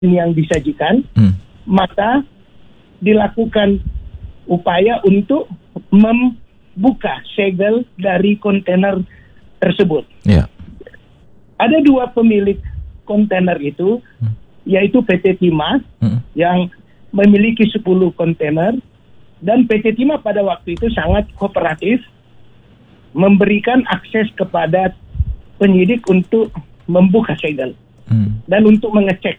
yang disajikan, maka dilakukan upaya untuk membuka segel dari kontainer tersebut. Yeah. Ada 2 pemilik kontainer itu, yaitu PT Timah yang memiliki 10 kontainer, dan PT Timah pada waktu itu sangat kooperatif memberikan akses kepada penyidik untuk membuka segel dan untuk mengecek.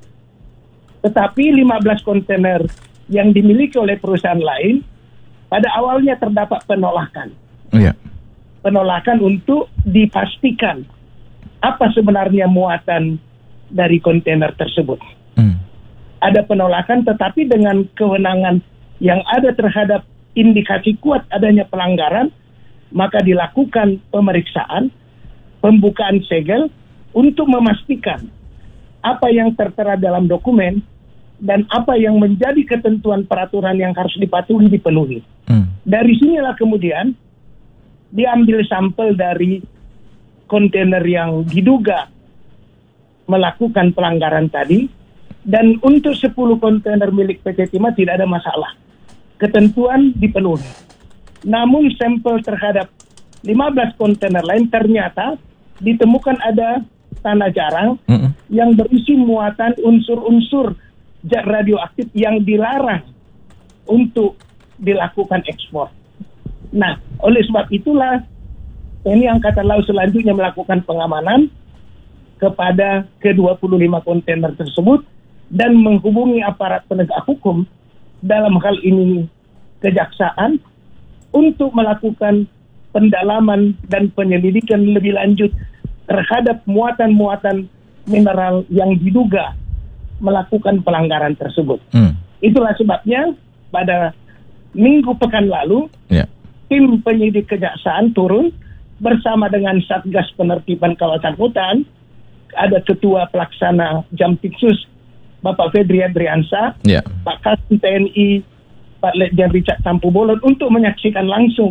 Tetapi 15 kontainer yang dimiliki oleh perusahaan lain pada awalnya terdapat penolakan. Penolakan untuk dipastikan apa sebenarnya muatan dari kontainer tersebut. Ada penolakan, tetapi dengan kewenangan yang ada terhadap indikasi kuat adanya pelanggaran, maka dilakukan pemeriksaan, pembukaan segel untuk memastikan apa yang tertera dalam dokumen dan apa yang menjadi ketentuan peraturan yang harus dipatuhi dipenuhi. Dari sinilah kemudian diambil sampel dari kontainer yang diduga melakukan pelanggaran tadi, dan untuk 10 kontainer milik PT Timah tidak ada masalah. Ketentuan dipenuhi. Namun sampel terhadap 15 kontainer lain ternyata ditemukan ada tanah jarang yang berisi muatan unsur-unsur zat radioaktif yang dilarang untuk dilakukan ekspor. Nah, oleh sebab itulah TNI Angkatan Laut selanjutnya melakukan pengamanan kepada ke-25 kontainer tersebut dan menghubungi aparat penegak hukum, dalam hal ini kejaksaan, untuk melakukan pendalaman dan penyelidikan lebih lanjut terhadap muatan-muatan mineral yang diduga melakukan pelanggaran tersebut. Itulah sebabnya pada minggu pekan lalu, tim penyidik kejaksaan turun bersama dengan Satgas Penertiban Kawasan Hutan, ada Ketua Pelaksana Jampitsus Bapak Fedri Adriansa, Pak Kasih TNI Pak Letjen Richard Tampu Bolon, untuk menyaksikan langsung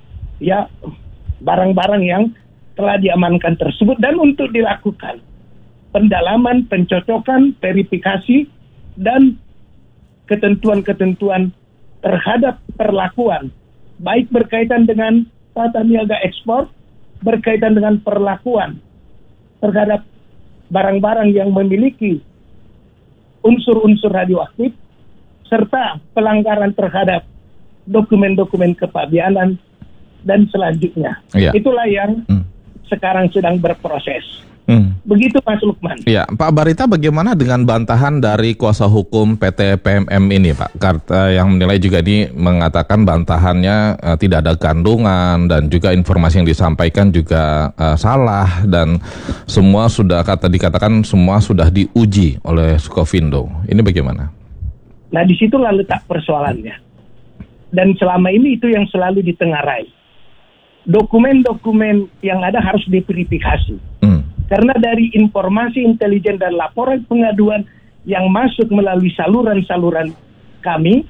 barang-barang yang telah diamankan tersebut, dan untuk dilakukan pendalaman, pencocokan, verifikasi, dan ketentuan-ketentuan terhadap perlakuan, baik berkaitan dengan tata niaga ekspor, berkaitan dengan perlakuan terhadap barang-barang yang memiliki unsur-unsur radioaktif, serta pelanggaran terhadap dokumen-dokumen kepabeanan, dan selanjutnya. Itulah yang sekarang sedang berproses. Begitu Mas Lukman. Ya, Pak Barita, bagaimana dengan bantahan dari kuasa hukum PT PMM ini, Pak? Karena yang menilai juga ini mengatakan bantahannya tidak ada kandungan, dan juga informasi yang disampaikan juga salah, dan semua sudah dikatakan semua sudah diuji oleh Sukovindo. Ini bagaimana? Nah, disitulah letak persoalannya. Dan selama ini itu yang selalu ditengarai. Dokumen-dokumen yang ada harus diverifikasi. Karena dari informasi intelijen dan laporan pengaduan yang masuk melalui saluran-saluran kami,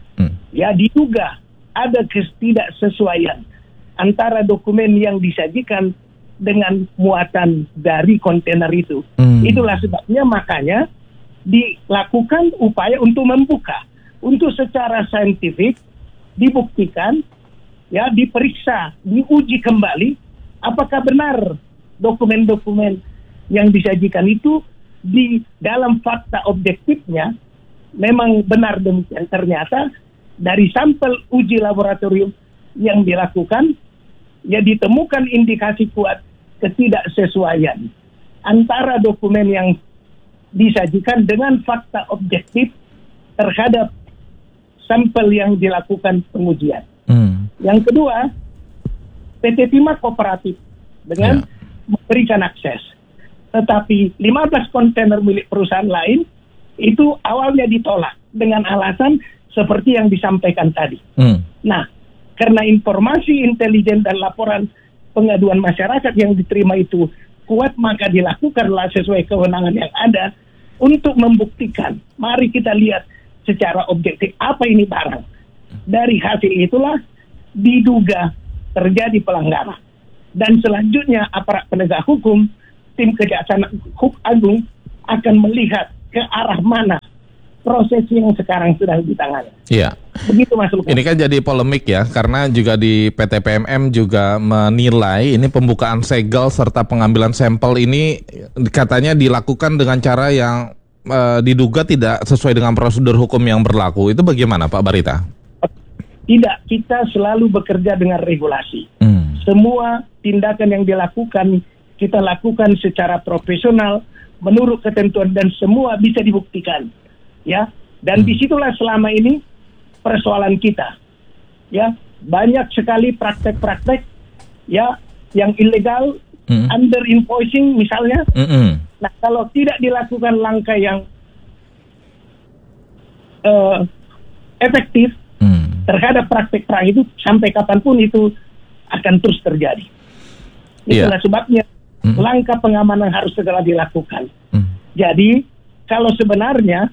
diduga ada ketidaksesuaian antara dokumen yang disajikan dengan muatan dari kontainer itu. Itulah sebabnya makanya dilakukan upaya untuk membuka, untuk secara saintifik dibuktikan, diperiksa, diuji kembali apakah benar dokumen-dokumen yang disajikan itu di dalam fakta objektifnya memang benar demikian. Ternyata dari sampel uji laboratorium yang dilakukan, ditemukan indikasi kuat ketidaksesuaian antara dokumen yang disajikan dengan fakta objektif terhadap sampel yang dilakukan pengujian. Yang kedua, PT Timah kooperatif dengan memberikan akses. Tetapi 15 kontainer milik perusahaan lain itu awalnya ditolak dengan alasan seperti yang disampaikan tadi. Nah, karena informasi intelijen dan laporan pengaduan masyarakat yang diterima itu kuat, maka dilakukanlah sesuai kewenangan yang ada untuk membuktikan. Mari kita lihat secara objektif apa ini barang. Dari hasil itulah diduga terjadi pelanggaran. Dan selanjutnya aparat penegak hukum, tim Kejaksaan Agung akan melihat ke arah mana proses yang sekarang sedang ditangani. Iya. Begitu Mas Lukman. Ini kan jadi polemik ya, karena juga di PT PMM juga menilai ini pembukaan segel serta pengambilan sampel ini katanya dilakukan dengan cara yang diduga tidak sesuai dengan prosedur hukum yang berlaku. Itu bagaimana Pak Barita? Tidak, kita selalu bekerja dengan regulasi. Semua tindakan yang dilakukan, kita lakukan secara profesional, menurut ketentuan dan semua bisa dibuktikan. Ya, dan disitulah selama ini persoalan kita. Ya, banyak sekali praktek-praktek ya yang ilegal, under invoicing misalnya. Nah, kalau tidak dilakukan langkah yang efektif terhadap praktek-praktek itu, sampai kapanpun itu akan terus terjadi. Itulah sebabnya langkah pengamanan harus segera dilakukan. Jadi kalau sebenarnya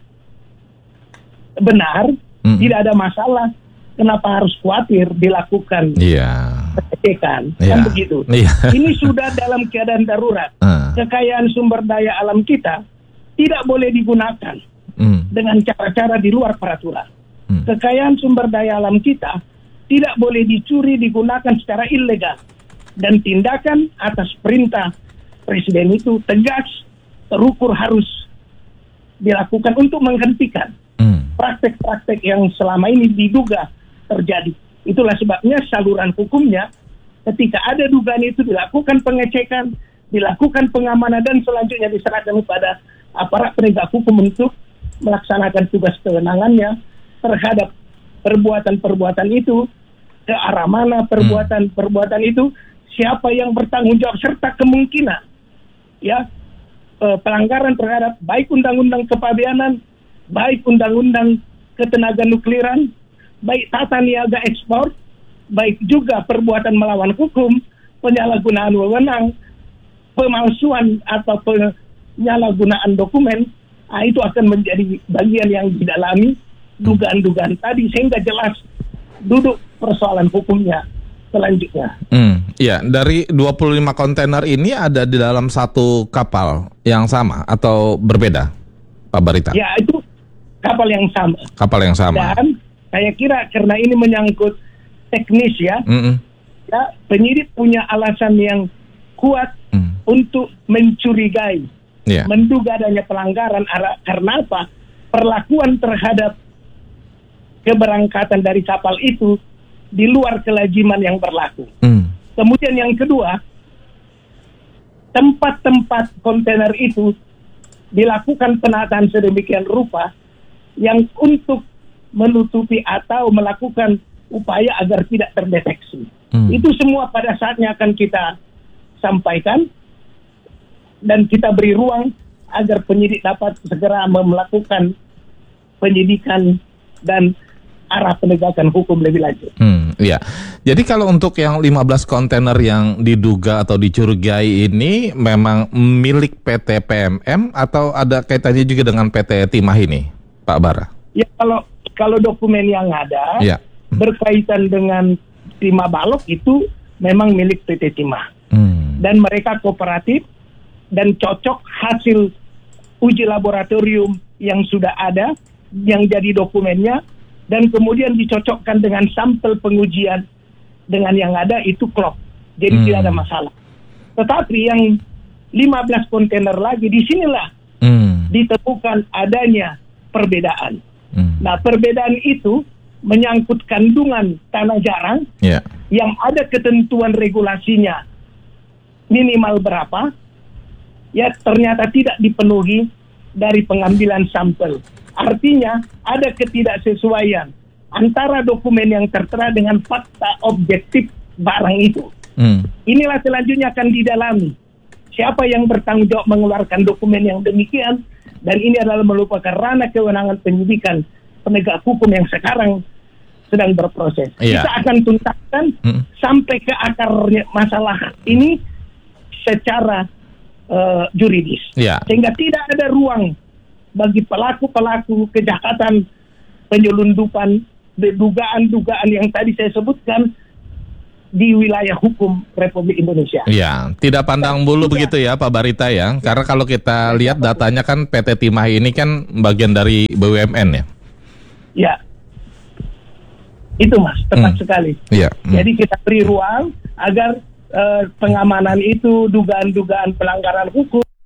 benar, tidak ada masalah, kenapa harus khawatir dilakukan pengecekan? Kan begitu. Ini sudah dalam keadaan darurat. Kekayaan sumber daya alam kita tidak boleh digunakan dengan cara-cara di luar peraturan. Kekayaan sumber daya alam kita tidak boleh dicuri, digunakan secara ilegal. Dan tindakan atas perintah Presiden itu tegas, terukur, harus dilakukan untuk menghentikan praktek-praktek yang selama ini diduga terjadi. Itulah sebabnya saluran hukumnya, ketika ada dugaan itu dilakukan pengecekan, dilakukan pengamanan, dan selanjutnya diserahkan kepada aparat penegak hukum untuk melaksanakan tugas kewenangannya terhadap perbuatan-perbuatan itu, ke arah mana perbuatan-perbuatan itu, siapa yang bertanggung jawab, serta kemungkinan ya pelanggaran terhadap baik undang-undang kepabeanan, baik undang-undang ketenaga nukliran, baik tata niaga ekspor, baik juga perbuatan melawan hukum, penyalahgunaan wewenang, pemalsuan atau penyalahgunaan dokumen. Itu akan menjadi bagian yang didalami dugaan-dugaan tadi, sehingga jelas duduk persoalan hukumnya selanjutnya. Ya, dari 25 kontainer ini ada di dalam satu kapal yang sama atau berbeda, Pak Barita? Ya, itu kapal yang sama. Kapal yang sama. Dan saya kira karena ini menyangkut teknis ya, ya penyidik punya alasan yang kuat untuk mencurigai, menduga adanya pelanggaran. Karena apa? Perlakuan terhadap keberangkatan dari kapal itu di luar kelaziman yang berlaku. Kemudian yang kedua, tempat-tempat kontainer itu dilakukan penataan sedemikian rupa yang untuk menutupi atau melakukan upaya agar tidak terdeteksi. Itu semua pada saatnya akan kita sampaikan dan kita beri ruang agar penyidik dapat segera melakukan penyidikan dan arah penegakan hukum lebih lanjut. Iya. Jadi kalau untuk yang 15 kontainer yang diduga atau dicurigai ini memang milik PT PMM atau ada kaitannya juga dengan PT Timah ini, Pak Bara? Ya, kalau dokumen yang ada berkaitan dengan Timah Balok itu memang milik PT Timah. Dan mereka kooperatif dan cocok hasil uji laboratorium yang sudah ada, yang jadi dokumennya, dan kemudian dicocokkan dengan sampel pengujian dengan yang ada, itu klop. Jadi tidak ada masalah. Tetapi yang 15 kontainer lagi, disinilah ditemukan adanya perbedaan. Nah, perbedaan itu menyangkut kandungan tanah jarang yang ada ketentuan regulasinya minimal berapa, ya ternyata tidak dipenuhi dari pengambilan sampel. Artinya ada ketidaksesuaian antara dokumen yang tertera dengan fakta objektif barang itu. Inilah selanjutnya akan didalami. Siapa yang bertanggung jawab mengeluarkan dokumen yang demikian, dan ini adalah merupakan ranah kewenangan penyidikan penegak hukum yang sekarang sedang berproses. Kita akan tuntaskan sampai ke akar masalah ini secara juridis. Sehingga tidak ada ruang bagi pelaku-pelaku kejahatan, penyelundupan, dugaan-dugaan yang tadi saya sebutkan di wilayah hukum Republik Indonesia. Iya, tidak pandang bulu begitu ya Pak Barita ya. Karena kalau kita lihat datanya kan PT Timah ini kan bagian dari BUMN ya. Ya, itu Mas, tepat sekali. Iya. Jadi kita beri ruang agar pengamanan itu, dugaan-dugaan pelanggaran hukum